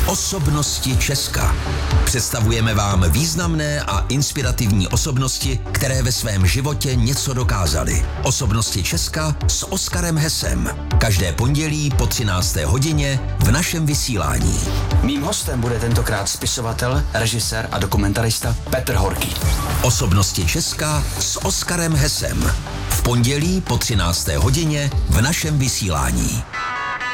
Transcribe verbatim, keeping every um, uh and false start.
Osobnosti Česka. Představujeme vám významné a inspirativní osobnosti, které ve svém životě něco dokázaly. Osobnosti Česka s Oskarem Hesem. Každé pondělí po třinácté hodině v našem vysílání. Mým hostem bude tentokrát spisovatel, režisér a dokumentarista Petr Horký. Osobnosti Česka s Oskarem Hesem. V pondělí po třinácté hodině v našem vysílání.